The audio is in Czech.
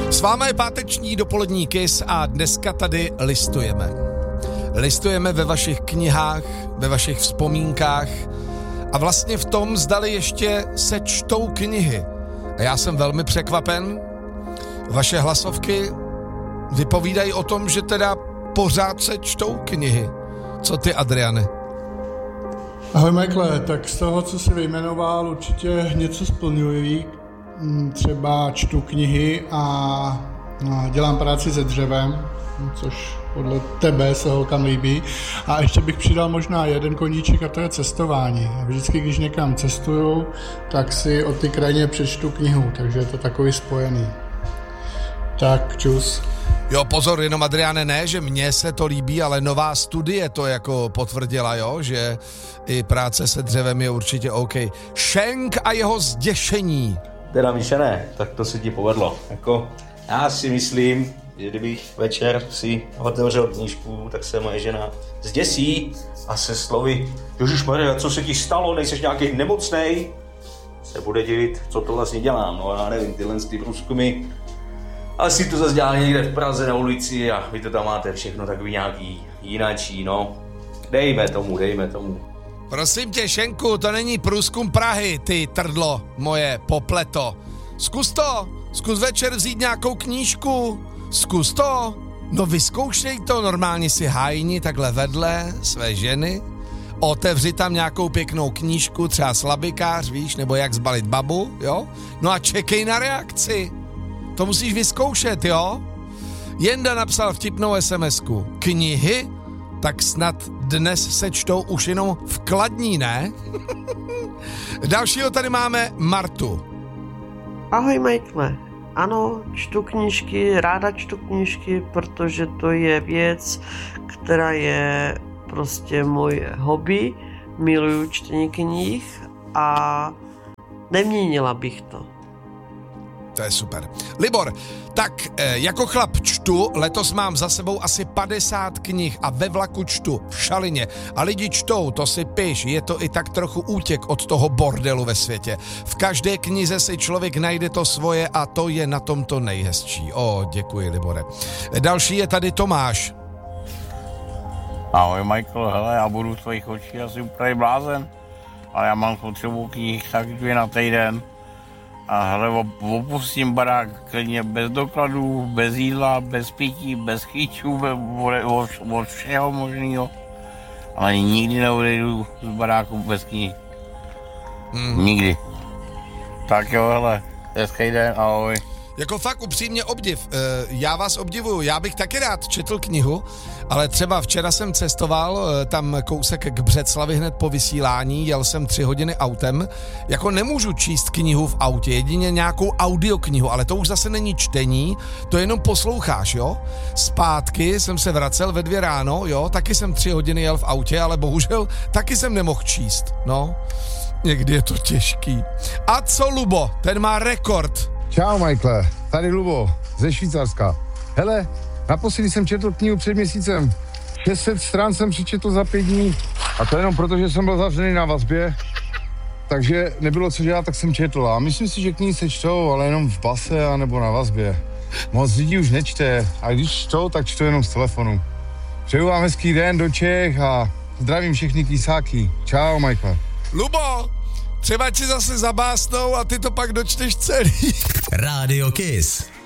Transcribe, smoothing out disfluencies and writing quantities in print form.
S váma je páteční dopolední Kiss a dneska tady listujeme. Listujeme ve vašich knihách, ve vašich vzpomínkách a vlastně v tom, zdali ještě se čtou knihy. A já jsem velmi překvapen. Vaše hlasovky vypovídají o tom, že teda pořád se čtou knihy. Co ty, Adriane? Ahoj, Michaele, tak z toho, co jsi vyjmenoval, určitě něco splňuji. Třeba čtu knihy a dělám práci se dřevem, což podle tebe se holkám líbí. A ještě bych přidal možná jeden koníček a to je cestování. Vždycky, když někam cestuju, tak si o ty krajině přečtu knihu, takže je to takový spojený. Tak, čus. Jo, pozor, jenom Adriane, ne, že mně se to líbí, ale nová studie to jako potvrdila, jo, že i práce se dřevem je určitě OK. Schenk a jeho zděšení. Teda Míšené, tak to se ti povedlo. Jako, já si myslím, že kdybych večer si otevřel knížku, tak se moje žena zděsí a se slovy Ježišmarja, co se ti stalo, nejseš nějaký nemocnej, se bude divit, co to vlastně dělám. No já nevím, tyhle průzkumy. Ale si to zase dělá někde v Praze na ulici a vy to tam máte všechno takový nějaký jinačí, no. Dejme tomu. Prosím tě, Šenku, to není průzkum Prahy, ty trdlo moje popleto. Zkus večer vzít nějakou knížku, zkus to. No vyzkoušej to, normálně si hájni takhle vedle své ženy. Otevři tam nějakou pěknou knížku, třeba Slabikář, víš, nebo Jak zbalit babu, jo? No a čekej na reakci. To musíš vyzkoušet, jo? Jenda napsal vtipnou SMS-ku. Knihy? Tak snad dnes se čtou už jenom v Kladní, ne? Dalšího tady máme Martu. Ahoj, Michaele. Ano, čtu knížky, ráda čtu knížky, protože to je věc, která je prostě můj hobby. Miluju čtení knih a neměnila bych to. To je super. Libor, tak jako chlap čtu, letos mám za sebou asi 50 knih a ve vlaku čtu v šalině a lidi čtou, to si piš, je to i tak trochu útěk od toho bordelu ve světě. V každé knize si člověk najde to svoje a to je na tom to nejhezčí. Děkuji, Libore. Další je tady Tomáš. Ahoj, Michael, hele, já budu v tvojich očích asi úplně blázen, ale já mám potřebu knih tak 2 na týden. A hele, opustím barák klidně bez dokladů, bez jídla, bez pití, bez chyčů, od všeho možného. Ale nikdy neodejdu z baráku bez knih. Nikdy. Tak jo, hele, hezký den, ahoj. Jako fakt upřímně obdiv. Já vás obdivuju, já bych taky rád četl knihu, ale třeba včera jsem cestoval tam kousek k Břeclavi hned po vysílání, jel jsem 3 hodiny autem, jako nemůžu číst knihu v autě, jedině nějakou audioknihu, ale to už zase není čtení, to jenom posloucháš, jo? Zpátky jsem se vracel ve 2 ráno, jo, taky jsem 3 hodiny jel v autě, ale bohužel taky jsem nemohl číst, no. Někdy je to těžký. A co Lubo, ten má rekord. Čau, Michaele, tady Lubo, ze Švýcarska. Hele, naposledy jsem četl knihu před měsícem. 600 strán jsem přečetl za 5 dní. A to jenom proto, že jsem byl zavřený na vazbě. Takže nebylo co dělat, tak jsem četl. A myslím si, že knihy se čtou, ale jenom v base a nebo na vazbě. Moc lidí už nečte. A když čtou, tak čtou jenom z telefonu. Přeju vám hezký den do Čech a zdravím všechny kysáky. Čau, Michaele. Lubo! Třeba ti zase zabásnou a ty to pak dočteš celý. Rádio Kiss.